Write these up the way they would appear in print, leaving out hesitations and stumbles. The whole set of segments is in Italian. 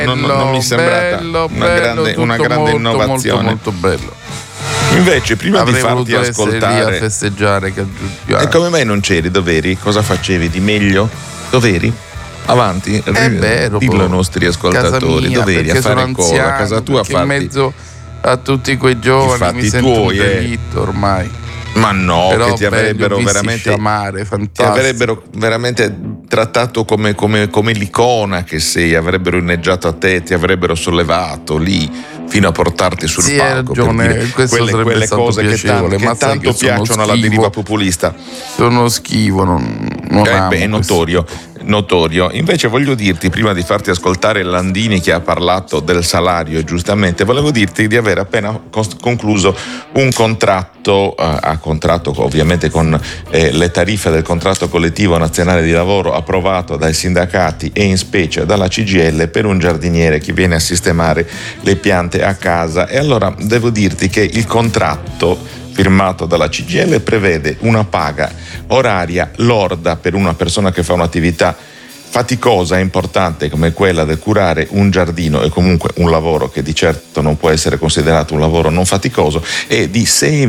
non mi è sembrata una grande innovazione. Molto bello. Invece, prima Avrei di farti voluto essere lì ascoltare, a festeggiare. E come mai non c'eri? Dov'eri? Cosa facevi di meglio? Dov'eri? Avanti, dillo ai nostri ascoltatori. Dov'eri? A fare cosa? A casa tua a farti. In mezzo a tutti quei giovani mi sento un delitto ormai. Ma no, però che ti avrebbero veramente ti avrebbero veramente trattato come l'icona che sei, avrebbero inneggiato a te, ti avrebbero sollevato lì fino a portarti sul palco. Hai ragione, questo quelle cose piacevole, che tanto piacciono alla deriva populista. Sono schivo, non è notorio. Invece voglio dirti, prima di farti ascoltare Landini che ha parlato del salario, e giustamente, volevo dirti di aver appena concluso un contratto ovviamente con le tariffe del contratto collettivo nazionale di lavoro approvato dai sindacati e in specie dalla CGIL per un giardiniere che viene a sistemare le piante a casa. E allora devo dirti che il contratto firmato dalla CGIL prevede una paga oraria lorda per una persona che fa un'attività faticosa e importante come quella del curare un giardino, e comunque un lavoro che di certo non può essere considerato un lavoro non faticoso, è di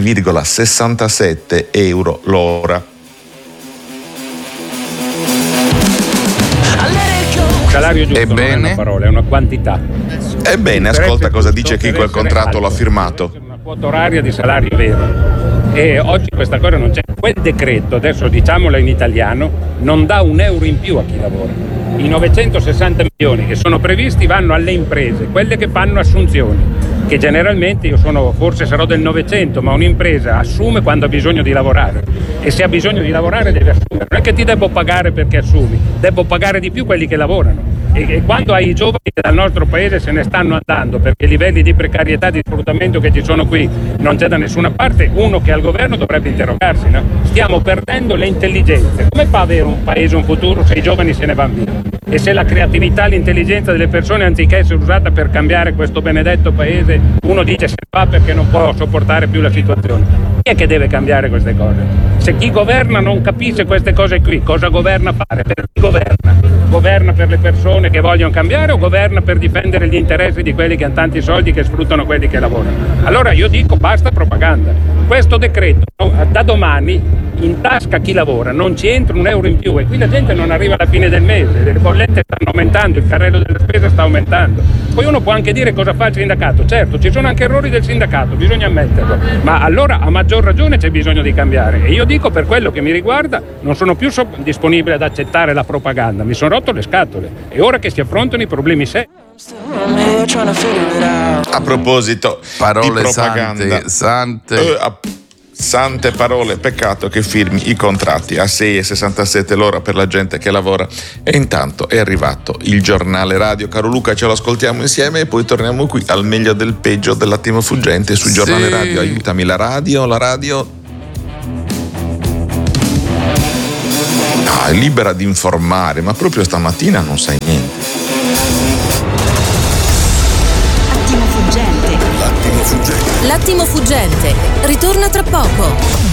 6,67 euro l'ora. Salario giusto non è una parola, è una quantità. Ebbene, ascolta cosa dice chi quel contratto l'ha firmato. Una quota oraria di salario vero. E oggi questa cosa non c'è. Quel decreto, adesso diciamolo in italiano, non dà un euro in più a chi lavora. I 960 milioni che sono previsti vanno alle imprese, quelle che fanno assunzioni, che generalmente forse sarò del Novecento, ma un'impresa assume quando ha bisogno di lavorare, e se ha bisogno di lavorare deve assumere. Non è che ti devo pagare perché assumi, devo pagare di più quelli che lavorano. E quando hai i giovani che dal nostro paese se ne stanno andando perché i livelli di precarietà e di sfruttamento che ci sono qui non c'è da nessuna parte, uno che è al governo dovrebbe interrogarsi, no? Stiamo perdendo le intelligenze. Come fa ad avere un paese un futuro se i giovani se ne vanno via? E se la creatività, l'intelligenza delle persone, anziché essere usata per cambiare questo benedetto paese, uno dice se va perché non può sopportare più la situazione. Chi è che deve cambiare queste cose? Se chi governa non capisce queste cose qui, cosa governa fare? Per chi governa? Governa per le persone che vogliono cambiare o governa per difendere gli interessi di quelli che hanno tanti soldi, che sfruttano quelli che lavorano? Allora io dico basta propaganda. Questo decreto da domani in tasca a chi lavora non ci entra un euro in più, e qui la gente non arriva alla fine del mese, le bollette stanno aumentando, il carrello della spesa sta aumentando. Poi uno può anche dire cosa fa il sindacato, certo ci sono anche errori del sindacato, bisogna ammetterlo, ma allora a maggior ragione c'è bisogno di cambiare. E io dico, per quello che mi riguarda, non sono più disponibile ad accettare la propaganda, mi sono rotto le scatole, è ora che si affrontano i problemi seri. A proposito parole di propaganda, sante parole, peccato che firmi i contratti a 6,67 l'ora per la gente che lavora. E intanto è arrivato il giornale radio. Caro Luca, ce lo ascoltiamo insieme e poi torniamo qui al meglio del peggio dell'attimo fuggente sul giornale radio. Aiutami, la radio è libera di informare, ma proprio stamattina non sai niente. L'attimo fuggente ritorna tra poco.